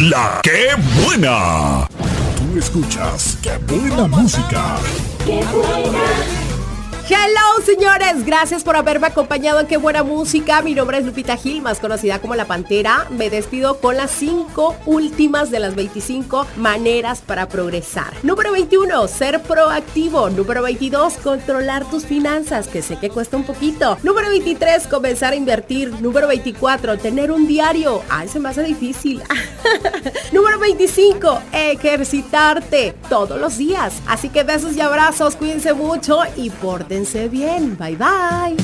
La que buena. Tú escuchas Qué buena música. ¡Qué buena! Hello, señores, gracias por haberme acompañado en Qué buena música. Mi nombre es Lupita Gil, más conocida como La Pantera. Me despido con las 5 últimas de las 25 maneras para progresar. Número 21, ser proactivo. Número 22, controlar tus finanzas, que sé que cuesta un poquito. Número 23, comenzar a invertir. Número 24, tener un diario. Ay, se me hace difícil. Número 25, ejercitarte todos los días. Así que besos y abrazos, cuídense mucho y pórtense bien. Bye bye.